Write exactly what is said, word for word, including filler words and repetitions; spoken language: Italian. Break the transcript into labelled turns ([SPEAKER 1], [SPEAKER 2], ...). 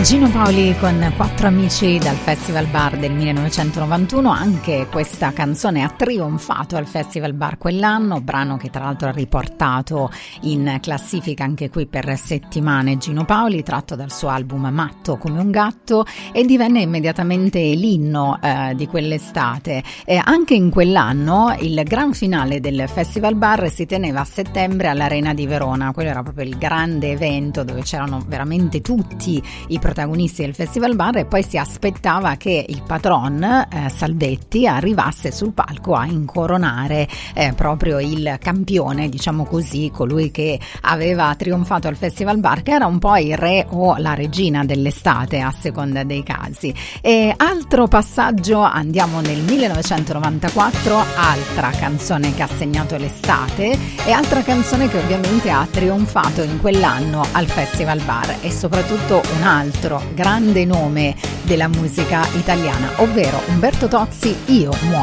[SPEAKER 1] Gino Paoli con Quattro amici dal Festival Bar del millenovecentonovantuno. Anche questa canzone ha trionfato al Festival Bar quell'anno, brano che tra l'altro ha riportato in classifica anche qui per settimane Gino Paoli, tratto dal suo album Matto come un gatto, e divenne immediatamente l'inno eh, di quell'estate. E anche in quell'anno il gran finale del Festival Bar si teneva a settembre all'Arena di Verona. Quello era proprio il grande evento dove c'erano veramente tutti i protagonisti del Festival Bar, e poi si aspettava che il patron eh, Salvetti arrivasse sul palco a incoronare eh, proprio il campione, diciamo così, colui che aveva trionfato al Festival Bar, che era un po' il re o la regina dell'estate a seconda dei casi. E altro passaggio, andiamo nel millenovecentonovantaquattro, altra canzone che ha segnato l'estate e altra canzone che ovviamente ha trionfato in quell'anno al Festival Bar, e soprattutto un altro grande nome della musica italiana, ovvero Umberto Tozzi, Io muoio